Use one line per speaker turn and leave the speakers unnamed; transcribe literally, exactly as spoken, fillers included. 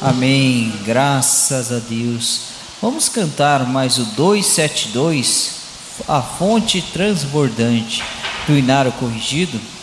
Amém, graças a Deus. Vamos cantar mais o duzentos e setenta e dois, a fonte transbordante, do Inário Corrigido.